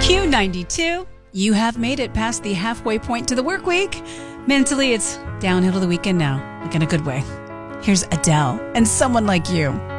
Q92, you have made it past the halfway point to the work week. Mentally, it's downhill to the weekend now, like in a good way. Here's Adele and Someone Like You.